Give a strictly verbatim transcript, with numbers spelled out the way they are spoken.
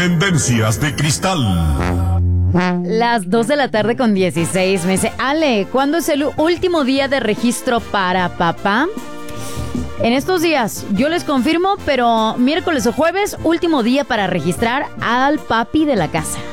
Tendencias de Cristal. Las dos de la tarde con dieciséis. Me dice, Ale, ¿cuándo es el último día de registro para papá? En estos días, yo les confirmo, pero miércoles o jueves, último día para registrar al papi de la casa.